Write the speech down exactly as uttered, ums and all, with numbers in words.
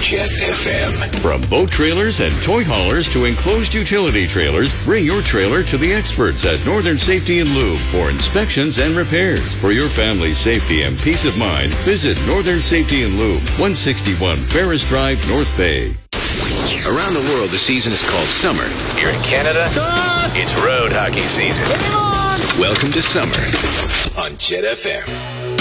Jet F M. From boat trailers and toy haulers to enclosed utility trailers, bring your trailer to the experts at Northern Safety and Lube for inspections and repairs. For your family's safety and peace of mind, visit Northern Safety and Lube, one sixty-one Ferris Drive, North Bay. Around the world, the season is called summer. Here in Canada, it's road hockey season. Welcome to summer on Jet F M.